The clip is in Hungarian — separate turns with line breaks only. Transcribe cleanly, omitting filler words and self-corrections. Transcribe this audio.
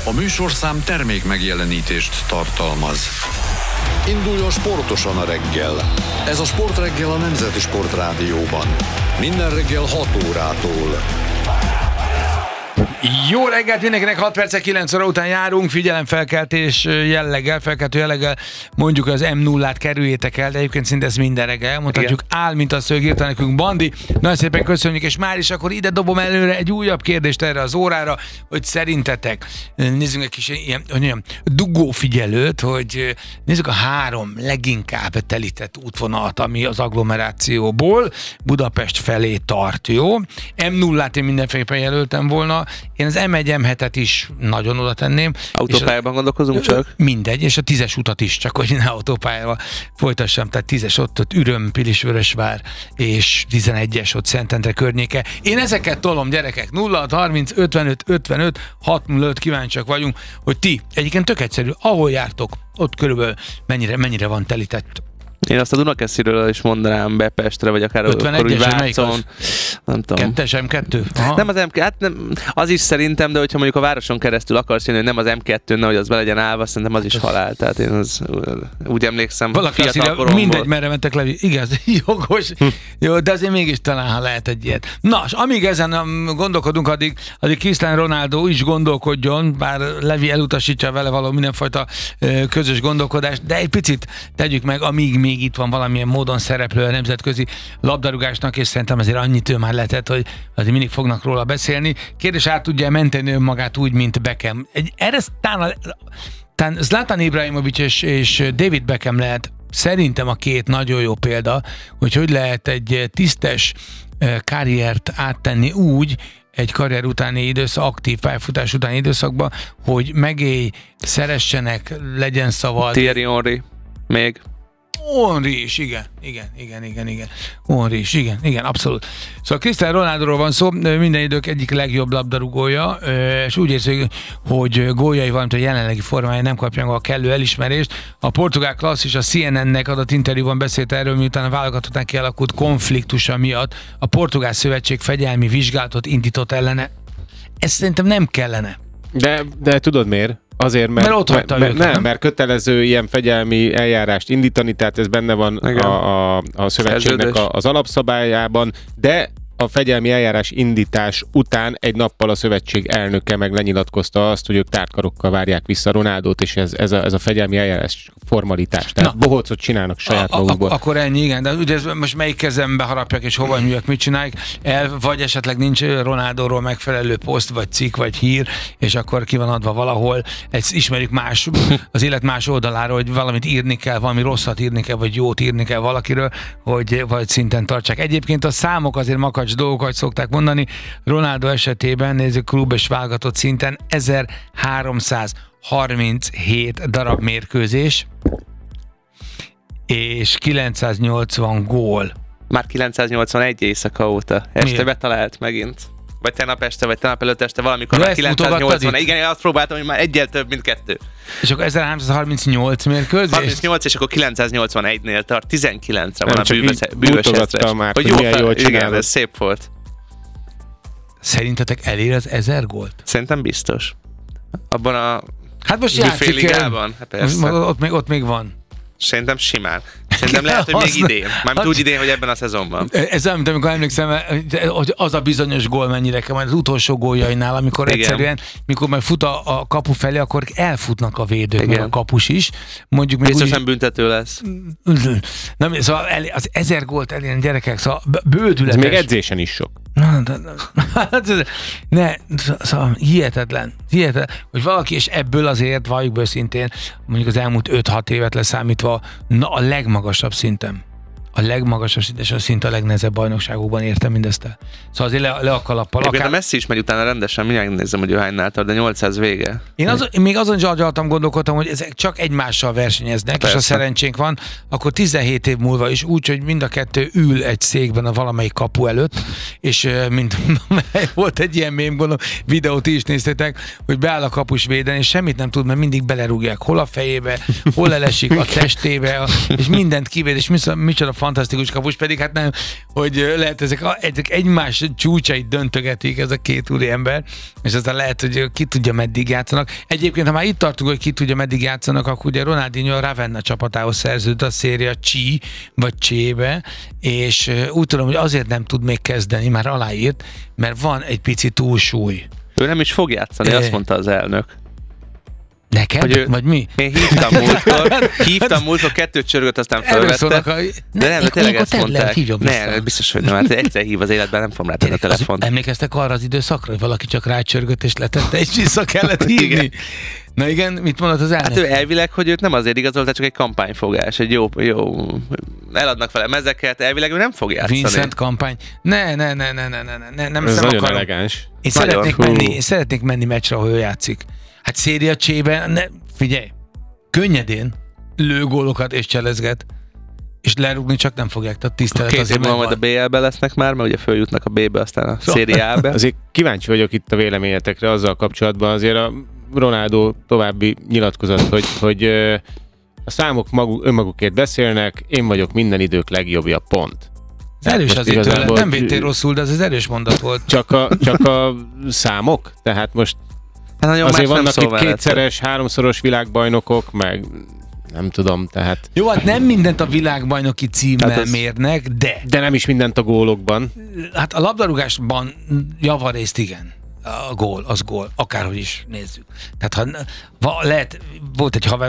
A műsorszám termék megjelenítést tartalmaz. Induljon sportosan a reggel. Ez a Sportreggel a Nemzeti Sportrádióban. Minden reggel 6 órától.
Jó reggelt mindenkinek, 6 perccel 9 óra után járunk, felkeltő jelleggel, mondjuk az M0-át kerüljétek el, de egyébként szinte ez minden reggel elmondhatjuk. Áll, mint a szög, írta nekünk Bandi. Nagyon szépen köszönjük, és már is akkor ide dobom előre egy újabb kérdést erre az órára, hogy szerintetek, nézzünk egy kis ilyen dugófigyelőt, hogy nézzük a 3 leginkább telített útvonalat, ami az agglomerációból Budapest felé tart, jó? M0-át én mindenféleképpen jelöltem volna, én az M1-M7-et is nagyon oda tenném.
Autópályában gondolkozunk csak?
Mindegy, és a 10-es utat is, csak hogy ne autópályával folytassam, tehát 10-es ott Üröm, Pilisvörösvár, és 11-es ott Szentendre környéke. Én ezeket tolom, gyerekek, 0630 55 55 605, kíváncsiak vagyunk, hogy ti, egyébként tök egyszerű, ahol jártok, ott körülbelül mennyire van telített.
Én azt a Dunakesziről is mondanám be Pestre, vagy akár akkor úgy Vácon. Nem tudom.
2-es M2? Aha.
Nem az M2, hát nem, az is szerintem, de hogyha mondjuk a városon keresztül akarsz jönni, hogy nem az M2-n, nehogy az be legyen állva, szerintem az is halál. Tehát én úgy emlékszem, fiatal koromból.
Mindegy, merre mentek le, igaz, jogos. Jó, de azért mégis talán, ha lehet egy ilyet. Na, és amíg ezen gondolkodunk, addig Cristiano Ronaldo is gondolkodjon, bár Levi elutasítja vele való mindenfajta közös gondolkodást, de egy picit tegyük meg, amíg még itt van valamilyen módon szereplő a nemzetközi labdarúgásnak, és szerintem azért annyit ő már letett, hogy azért mindig fognak róla beszélni. Kérdés, át tudja menteni önmagát úgy, mint Beckham. Erre talán Zlatan Ibrahimovic és David Beckham lehet szerintem a 2 nagyon jó példa, hogy lehet egy tisztes karriert áttenni úgy, egy karrier utáni időszak, aktív pályafutás utáni időszakban, hogy megélj, szeressenek, legyen szavad.
Thierry Henry még.
Henry is, igen. Henry is, igen, abszolút. Szóval Cristiano Ronaldoról van szó, minden idők egyik legjobb labdarúgója, és úgy érzi, hogy góljai, valamint a jelenlegi formája nem kapja meg a kellő elismerést. A portugál klasszis a CNN-nek adott interjúban beszélt erről, miután a válogatottnak kialakult konfliktusa miatt a Portugál Szövetség fegyelmi vizsgálatot indított ellene. Ez szerintem nem kellene.
De tudod miért? Azért, mert kötelező ilyen fegyelmi eljárást indítani, tehát ez benne van a szövetségnek az alapszabályában, de a fegyelmi eljárás indítás után egy nappal a szövetség elnöke meg lenyilatkozta azt, hogy ők tártkarokkal várják vissza Ronaldót, és ez a fegyelmi eljárás formalitás. Tehát bohócot csinálnak saját magukból.
Akkor ennyi, igen. De ugye most melyik kezembe harapjak és hova nyúljak, mit csinálják? Vagy esetleg nincs Ronaldóról megfelelő poszt, vagy cikk, vagy hír, és akkor ki van adva valahol. Ezt ismerjük az élet más oldaláról, hogy valamit írni kell, valami rosszat írni kell, vagy jót írni kell valakiről, hogy vagy szinten tartsák. Egyébként a számok azért makacs dolgokat szokták mondani. Ronaldo esetében, nézzük, klub és válogatott szinten 1337 darab mérkőzés és 980 gól.
Már 981 éjszaka óta. Este betalált megint. Vagy tegnap este, vagy tegnap előtt este, valamikor már 980. Igen, én azt próbáltam, hogy már egyel több, mint 2.
És akkor 1338 mérkőzés?
38, és akkor 981-nél tart. 19-re van a bűvös eszres.
Hogy jó fel,
igen, ez szép volt.
Szerintetek elér az 1000 gólt?
Szerintem biztos. Abban a
most
büféligában?
Ott még van.
Szerintem simán. Szerintem lehet, hogy még idén. Mármint úgy idén, hogy ebben a szezonban.
Ez olyan, mint amikor emlékszem, hogy az a bizonyos gól mennyire kell, majd az utolsó góljainál, amikor egyszerűen, mikor majd fut a kapu felé, akkor elfutnak a védők, meg a kapus is. Mondjuk még
biztos nem büntető lesz.
Nem, szóval az 1000 gólt elérni, gyerekek, szóval bődületes.
Ez még edzésen is sok.
Szóval hihetetlen, hogy valaki, és ebből azért, valljuk be szintén, mondjuk az elmúlt 5-6 évet leszámítva, a legmagasabb szinten. A legmagasabb szint, és a szint a legnehezebb bajnokságokban értem mindezt el. Szóval azért le a kalappal.
A Messi is megy utána rendesen, mindjárt nézzem, hogy ő hánynál tart, de 800 vége.
Én még azon is gondolkodtam, hogy ezek csak egymással versenyeznek, persze. És a szerencsénk van, akkor 17 év múlva is úgy, hogy mind a kettő ül egy székben a valamelyik kapu előtt, és volt egy ilyen mém, gondolom, videót is néztétek, hogy beáll a kapus védeni, és semmit nem tud, mert mindig belerúgják hol a fejébe, hol elesik a testébe, és mindent kivéd, és micsoda fantasztikus kapus, pedig hát nem, hogy lehet ezek egymás csúcsait döntögetik ez a két úriember, és aztán lehet, hogy ki tudja meddig játszanak. Egyébként, ha már itt tartunk, hogy ki tudja meddig játszanak, akkor ugye Ronaldinho a Ravenna csapatához szerződött a széria Csí, vagy Csébe, és úgy tudom, hogy azért nem tud még kezdeni, már aláírt, mert van egy pici túlsúly.
Ő nem is fog játszani, azt mondta az elnök.
Neked? Vagy mi?
Én hívtam múltkor, 2 csörgött, aztán felvette. De nem, tényleg ezt mondták. Nem, biztos, hogy nem. Hát egyszer hív az életben, nem fogom rátenni a telefont.
Emlékeztek arra az időszakra, hogy valaki csak rácsörgött és letette, és vissza kellett hívni? Igen. Na igen, mit mondott az elnök?
Hát ő elvileg, hogy őt nem azért igazolta, csak egy kampányfogás, egy jó, eladnak vele mezeket, elvileg ő nem fog játszani.
Vincent kampány. Nem
ez nagyon elegáns.
Én szeretnék menni meccsre, ahol ő játszik. Hát Széria Csében, figyelj, könnyedén lő gólokat és cselezget, és lerúgni csak nem fogják, tehát tisztelet azért
megvan. Majd a BL-be lesznek már, mert ugye följutnak a B-be, aztán a Széria A-be.
Azért kíváncsi vagyok itt a véleményetekre azzal kapcsolatban, azért a Ronaldo további nyilatkozat, hogy a számok önmagukért beszélnek, én vagyok minden idők legjobbja, pont.
Ez erős azért tőle, nem védtél rosszul, de ez erős mondat volt.
Csak a számok? Tehát most
hát
azért vannak itt 2-szeres, 3-szoros világbajnokok, meg nem tudom, tehát...
Jó, hát nem mindent a világbajnoki címmel hát mérnek, de nem
is mindent a gólokban.
Hát a labdarúgásban javarészt igen. A gól, az gól, akárhogy is nézzük. Tehát volt egy haver,